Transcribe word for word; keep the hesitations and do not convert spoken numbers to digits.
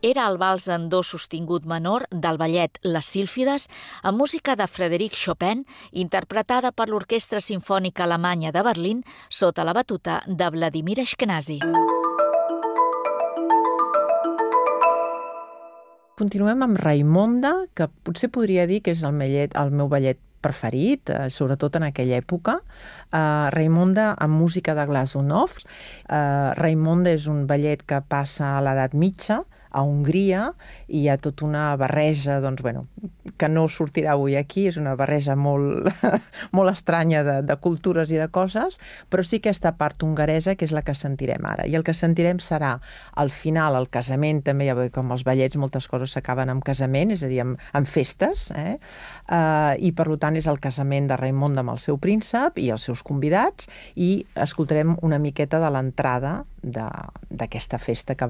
era el vals en do sostingut menor del ballet Les Sílfides, amb música de Frédéric Chopin, interpretada per l'Orquestra Simfònica Alemanya de Berlín sota la batuta de Vladimir Ashkenazy. Continuem amb Raimonda, que potser podria dir que és el, mellet, el meu ballet preferit, eh, sobretot en aquella època. Uh, Raimonda amb música de Glazunov. Uh, Raimonda és un ballet que passa a l'edat mitja, a Hongria, i hi ha tota una barreja, doncs, bueno, que no sortirà avui aquí, és una barreja molt, molt estranya de, de cultures i de coses, però sí aquesta part hongaresa que és la que sentirem ara. I el que sentirem serà, al final, el casament, també, ja veig com els ballets moltes coses s'acaben amb casament, és a dir, amb, amb festes, eh? Uh, i per tant és el casament de Raimonda amb el seu príncep i els seus convidats, i escoltarem una miqueta de l'entrada d'aquesta festa que